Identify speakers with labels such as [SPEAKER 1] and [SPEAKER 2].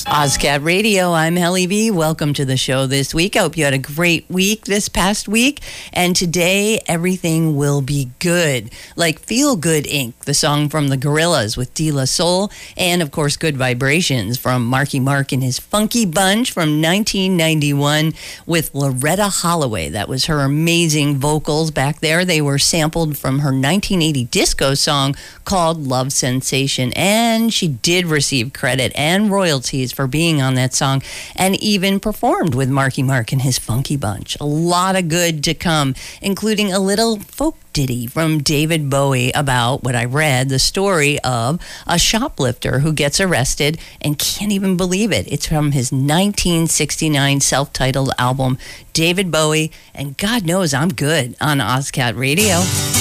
[SPEAKER 1] Ozcat Radio, I'm Helly V. Welcome to the show this week. I hope you had a great week this past week. And today, everything will be good. Like Feel Good Inc., the song from the Gorillaz with De La Soul. And, of course, Good Vibrations from Marky Mark and his Funky Bunch from 1991 with Loretta Holloway. That was her amazing vocals back there. They were sampled from her 1980 disco song called Love Sensation. And she did receive credit and royalties for being on that song, and even performed with Marky Mark and his Funky Bunch. A lot of good to come, including a little folk ditty from David Bowie about what I read, the story of a shoplifter who gets arrested and can't even believe it. It's from his 1969 self-titled album, David Bowie, and God knows I'm good on Ozcat Radio.